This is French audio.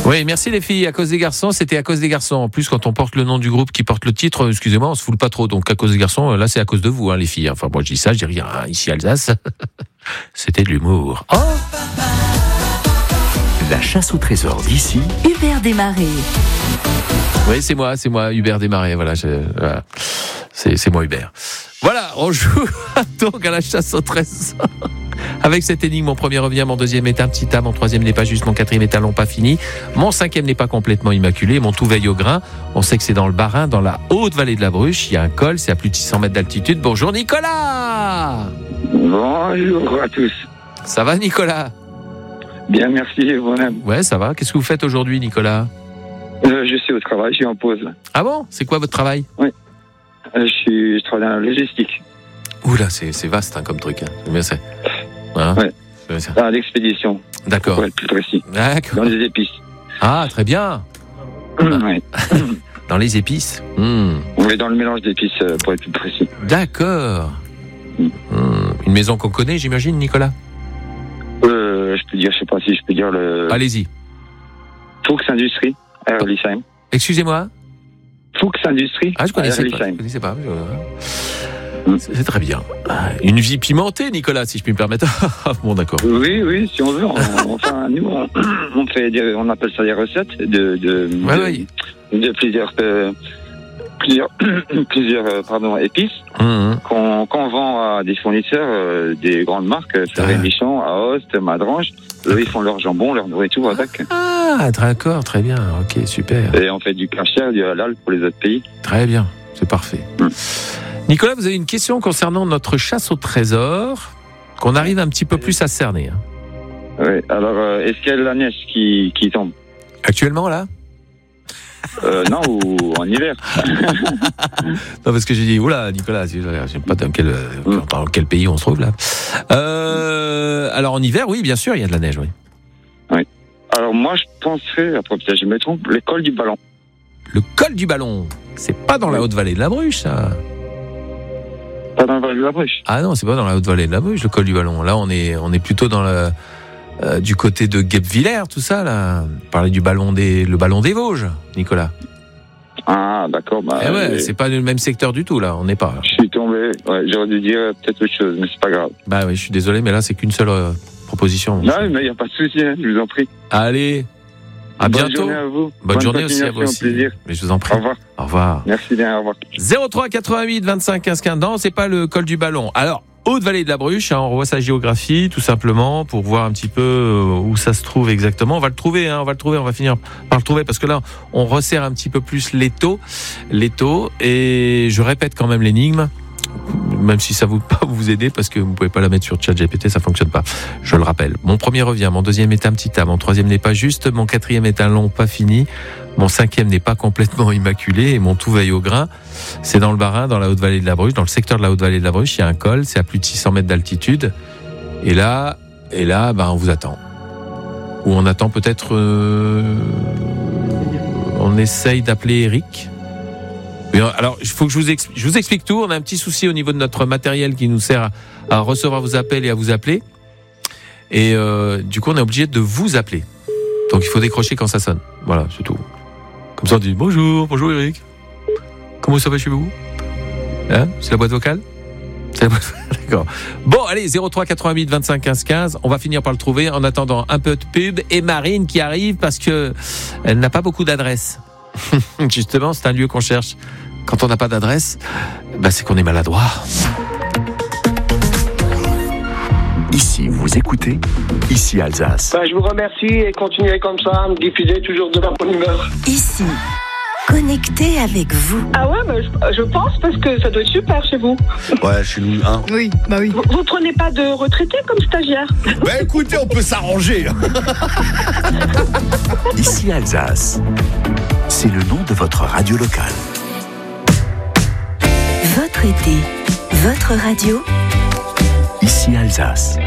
Oui, merci les filles. À cause des garçons, c'était à cause des garçons. En plus, quand on porte le nom du groupe qui porte le titre, excusez-moi, on se foule pas trop. Donc à cause des garçons, là c'est à cause de vous, les filles. Enfin moi je dis ça, je dis rien. Ici Alsace, c'était de l'humour. Oh, La chasse au trésor d'ici. Hubert Desmarais. oui, c'est moi, Hubert Desmarais. Voilà, c'est moi Hubert. Voilà, on joue donc à la chasse au trésor. Avec cette énigme, mon premier revient, mon deuxième est un petit tas, mon troisième n'est pas juste, mon quatrième est un long pas fini, mon cinquième n'est pas complètement immaculé, mon tout veille au grain. On sait que c'est dans le Bas-Rhin, dans la haute vallée de la Bruche. Il y a un col, c'est à plus de 600 mètres d'altitude. Bonjour Nicolas. Bonjour à tous. Ça va Nicolas? Bien, merci, vous-même. Ouais, ça va. Qu'est-ce que vous faites aujourd'hui Nicolas? Je suis au travail, je suis en pause. Ah bon? C'est quoi votre travail? Oui. Je travaille dans la logistique. Oula, c'est vaste comme truc. Mais c'est... Hein? Ouais. C'est ça. Dans l'expédition. D'accord. Pour être plus précis. D'accord. Dans les épices. Ah, très bien. Ouais. Dans les épices. On est dans le mélange d'épices, pour être plus précis. D'accord. Une maison qu'on connaît, j'imagine, Nicolas? Je peux dire, je sais pas si je peux dire le... Allez-y. Fuchs Industrie, à Erlisheim. Excusez-moi? Fuchs Industrie, Ah, je connaissais pas. C'est très bien. Une vie pimentée, Nicolas, si je puis me permettre. Bon, d'accord. Oui, si on veut. Enfin, nous, on appelle ça des recettes de plusieurs épices qu'on vend à des fournisseurs des grandes marques, Ferré-Michon, Aoste, Madrange. Eux, ils font leur jambon, leur nourriture avec. Ah, d'accord, très bien. Ok, super. Et on fait du kasher, du halal pour les autres pays. Très bien, c'est parfait. Nicolas, vous avez une question concernant notre chasse au trésor qu'on arrive un petit peu plus à cerner. Oui, alors, est-ce qu'il y a de la neige qui tombe? Actuellement, là? Non, ou en hiver. Non, parce que j'ai dit, oula, Nicolas, je sais pas dans quel pays on se trouve, là. Alors, en hiver, oui, bien sûr, il y a de la neige, oui. Oui. Alors, moi, je penserais, après, peut-être je me trompe, le col du Ballon. Le col du Ballon? C'est pas dans la haute vallée de la Bruche, ça? Pas dans la vallée de la Bruche? Ah non, c'est pas dans la haute vallée de la Bruche, le col du Ballon. Là, on est plutôt dans du côté de Guebwiller, tout ça, là. Parler du le ballon des Vosges, Nicolas. Ah, d'accord. C'est pas le même secteur du tout, là. On n'est pas. Je suis tombé. Ouais, j'aurais dû dire peut-être autre chose, mais c'est pas grave. Bah oui, je suis désolé, mais là, c'est qu'une seule proposition. Non, mais il n'y a pas de souci, je vous en prie. Allez, à bientôt. Bonne journée à vous. Bonne journée aussi à vous aussi. Plaisir. Mais je vous en prie. Au revoir. Au revoir. Merci bien, au revoir. 03 88 25 15 15. Non, c'est pas le col du Ballon. Alors, Haute-Vallée de la Bruche, on revoit sa géographie, tout simplement, pour voir un petit peu où ça se trouve exactement. On va le trouver, on va finir par le trouver, parce que là, on resserre un petit peu plus l'étau, et je répète quand même l'énigme, même si ça ne va pas vous aider, parce que vous ne pouvez pas la mettre sur ChatGPT, ça ne fonctionne pas. Je le rappelle. Mon premier revient, mon deuxième est un petit tas, mon troisième n'est pas juste, mon quatrième est un long pas fini, mon cinquième n'est pas complètement immaculé, et mon tout veille au grain. C'est dans le Bas-Rhin, dans la Haute-Vallée de la Bruche, dans le secteur de la Haute-Vallée de la Bruche, il y a un col, c'est à plus de 600 mètres d'altitude. Et là, on vous attend. Ou on attend peut-être... on essaye d'appeler Eric. Alors, il faut que je vous explique tout. On a un petit souci au niveau de notre matériel qui nous sert à recevoir vos appels et à vous appeler. Et du coup, on est obligé de vous appeler. Donc, il faut décrocher quand ça sonne. Voilà, c'est tout. Comme ça, on dit bonjour Eric. Comment ça va chez vous? C'est la boîte vocale? D'accord. Bon, allez, 03 88 25 15 15. On va finir par le trouver. En attendant, un peu de pub et Marine qui arrive parce que elle n'a pas beaucoup d'adresses. Justement, c'est un lieu qu'on cherche. Quand on n'a pas d'adresse, c'est qu'on est maladroit. Ici, vous écoutez, ici Alsace. Je vous remercie et continuez comme ça, à me diffuser toujours de la bonne humeur. Ici, connecté avec vous. Ah ouais, je pense parce que ça doit être super chez vous. Ouais, chez nous, hein. Oui, oui. Vous prenez pas de retraités comme stagiaire? Écoutez, on peut s'arranger. Ici Alsace, c'est le nom de votre radio locale. Votre été, votre radio. Ici Alsace.